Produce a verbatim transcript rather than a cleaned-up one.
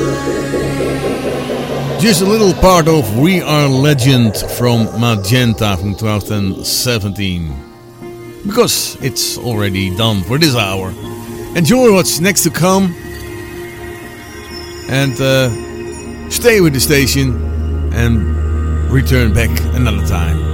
Just a little part of We Are Legend from Magenta from twenty seventeen. Because it's already done for this hour. Enjoy what's next to come. And uh, stay with the station. And return back another time.